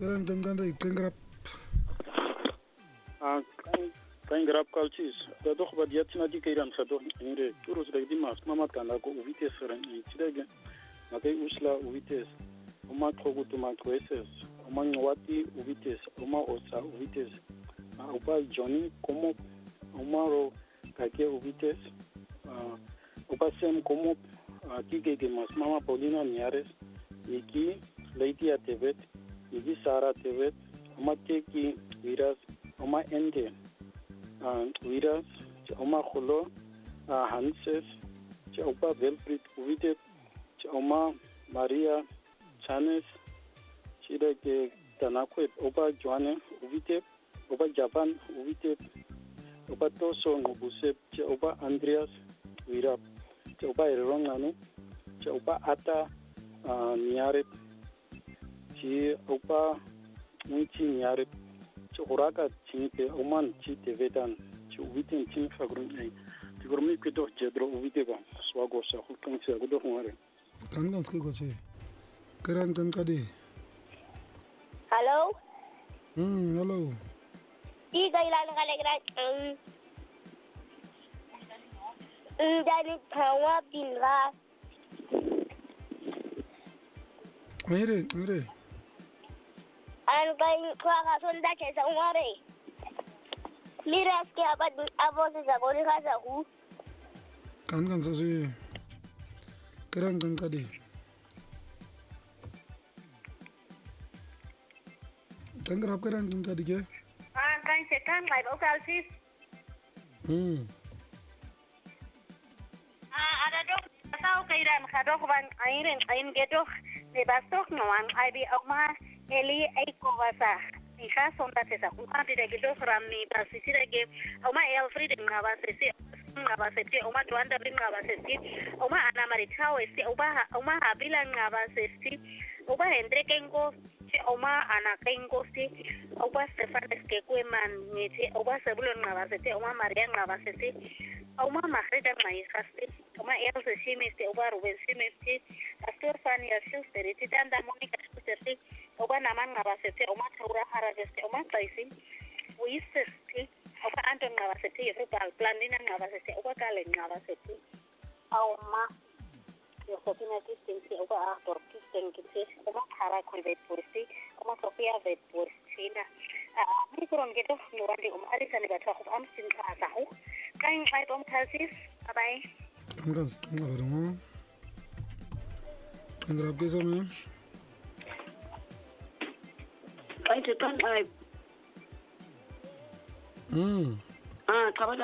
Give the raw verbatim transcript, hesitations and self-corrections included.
Kerang tengkanda ikengrap. Ah, kan grab cultures. Da doch ba diat na di kairan sa doch ire. Turus da di mas mama tanda ko uvites ran i tidage. Na kai usla uvites. Uma trogu tu ma tweses. Uma nwati uvites. Uma osa uvites. Ah, upa Johnny como uma ro kake uvites. Ah, upa sem como kike ke mas mama Paulina Niares. Iki Lady Atevet. Iki Sara Atevet. Uma keki viras. Oma Ende, Viras, Oma Holo, Hanses, Opa Velfrit Uvite, Oma Maria Chanes, Chidake Tanakwet, Opa Joanne Uvite, Opa Japan Uvite, Opa Toso Nobusep, Opa Andreas Virap, Opa Erongano, Opa Ata Niaret, Opa Michi Niaret. Uraka chinte oman chite vedan chu witin chin fagrun ai tigurmi kido jedro uvidega swago sa hulkan sia gudo hore Tangan ske goche. Kerang tengkadi. Hello. Hmm, hello. Di gailan kalegra um um dari tawa binra. Mire, mire. An kai kwa ka son da ke san ware. Mira ske abad abose sa gori ka sa ku. Tangan sasi. Kerang tengkadi. Tenggrap kerang tengkadi ke? Ah kan setan kai bau kalsis. Hmm. Ah ada dok tahu kairan ka dok ban airen ain ge dok ne bastok no an ai bi oma Eli Eiko Vasa, hija son da tesa, un anti de gido ramni, basisi de ge, oma Elfried ngabasisi, ngabasisi, oma Duanda ngabasisi, oma Ana Maritao esti, oma oma Habila ngabasisi, oma Hendrik Engo, oma Ana Kengo sti, oma Stefan Skekueman, niti, oma Sebulon ngabasisi, oma Maria ngabasisi, oma Mahrida Maikasti, oma Elsa Shimisti, oma Ruben Shimisti, Astor Fania Schusteriti, Danda Monica Schusteriti, Oba naman ngabasete oma taura harageste oma taisi uisesti oba anton ngabasete rubal planina ngabasete oba kale ngabasete oma Josefina Kistinsi oba actor Kistinsi oba hara kuibet pursi oma Sofia vet pursina mikron gitu nurandi om Alisa negata of amsin kasahu kain kai tom kalsis bye Tangan tengah dong. Tenggrap ke sama. Ay, setan ay. Hmm. Ah, kapan